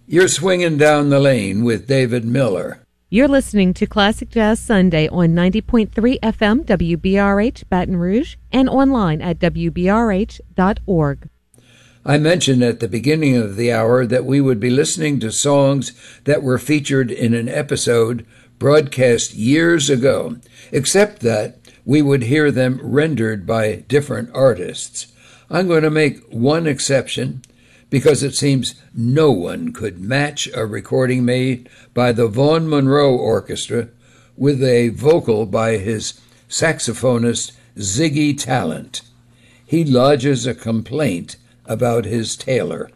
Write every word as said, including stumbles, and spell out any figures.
You're swinging down the lane with David Miller. You're listening to Classic Jazz Sunday on ninety point three F M W B R H Baton Rouge and online at W B R H dot org. I mentioned at the beginning of the hour that we would be listening to songs that were featured in an episode broadcast years ago, except that we would hear them rendered by different artists. I'm going to make one exception, because it seems no one could match a recording made by the Vaughn Monroe Orchestra with a vocal by his saxophonist Ziggy Talent. He lodges a complaint about his tailor.